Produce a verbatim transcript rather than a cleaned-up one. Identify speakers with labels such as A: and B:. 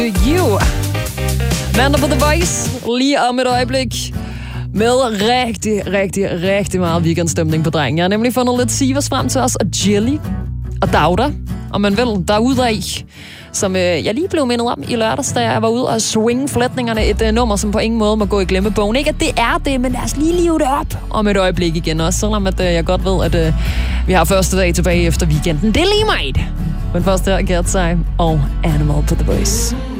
A: You. Mandag på The Voice, lige om et øjeblik, med rigtig, rigtig, rigtig meget weekendstemning på drengen. Jeg har nemlig fundet lidt Sivas frem til os, og Jelly, og Dauda, om man vil, derudaf, som øh, jeg lige blev mindet om i lørdags, da jeg var ude og swinge flætningerne. Et øh, nummer, som på ingen måde må gå i glemmebogen. Ikke at det er det, men lad os lige live det op om et øjeblik igen også, selvom at, øh, jeg godt ved, at øh, vi har første dag tilbage efter weekenden. Det er lige mig. Men først her, Gertsej og Animal på The Voice.